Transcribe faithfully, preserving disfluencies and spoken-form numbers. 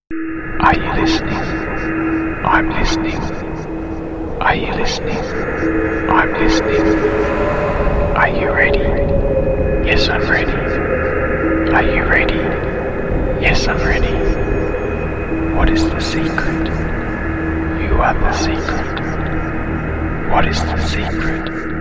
Are you listening? I'm listening. Are you listening? I'm listening. Are you ready? Yes, I'm ready. Are you ready? Yes, I'm ready. What is the secret? You are the secret. What is the secret?